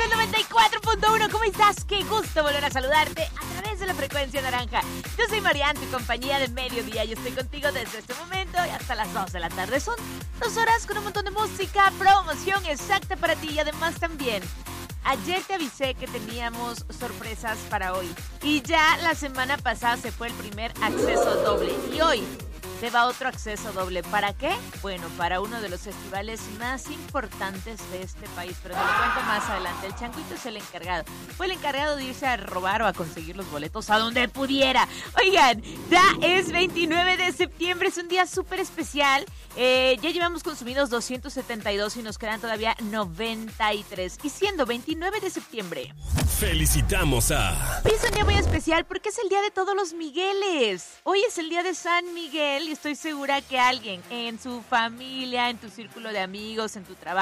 el 94.1. ¿Cómo estás? Qué gusto volver a saludarte a través de la frecuencia naranja. Yo soy Marian, tu compañía de mediodía. Yo estoy contigo desde este momento y hasta las 2 de la tarde. Son 2 horas con un montón de música, promoción exacta para ti y además también. Ayer te avisé que teníamos sorpresas para hoy. Y ya la semana pasada se fue el primer acceso doble. Y hoy te va otro acceso doble. ¿Para qué? Bueno, para uno de los festivales más importantes de este país. Pero te lo cuento más adelante. El Changuito es el encargado. Fue el encargado de irse a robar o a conseguir los boletos a donde pudiera. Oigan, ya es 29 de septiembre. Es un día súper especial. Ya llevamos consumidos 272 y nos quedan todavía 93. Y siendo 29 de septiembre, felicitamos a... hoy es un día muy especial porque es el día de todos los Migueles. Hoy es el día de San Miguel y estoy segura que alguien en su familia, en tu círculo de amigos, en tu trabajo,